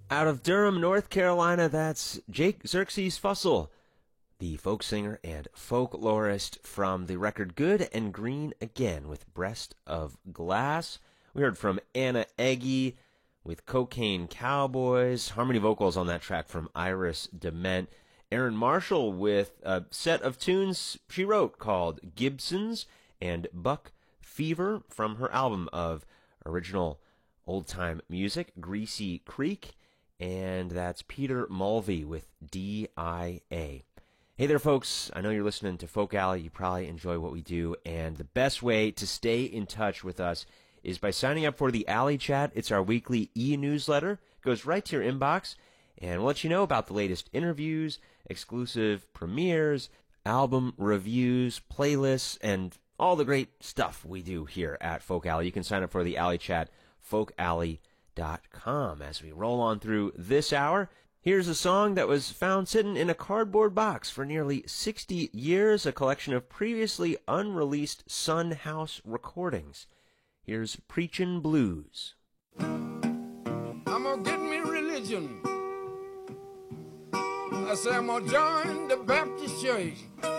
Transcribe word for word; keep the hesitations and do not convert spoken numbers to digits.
Out of Durham, North Carolina, that's Jake Xerxes Fussell, the folk singer and folklorist from the record Good and Green Again with Breast of Glass. We heard from Anna Eggy with Cocaine Cowboys, harmony vocals on that track from Iris Dement. Aaron Marshall with a set of tunes she wrote called Gibsons and Buck Fever from her album of original old-time music, Greasy Creek. And that's Peter Mulvey with D I A. Hey there, folks. I know you're listening to Folk Alley. You probably enjoy what we do. And the best way to stay in touch with us is by signing up for the Alley Chat. It's our weekly e-newsletter. It goes right to your inbox. And we'll let you know about the latest interviews, exclusive premieres, album reviews, playlists, and all the great stuff we do here at Folk Alley. You can sign up for the Alley Chat, folk alley dot com. As we roll on through this hour, here's a song that was found sitting in a cardboard box for nearly sixty years, a collection of previously unreleased Sun House recordings. Here's Preachin' Blues. I'm gonna get me religion. I say I'm gonna join the Baptist church.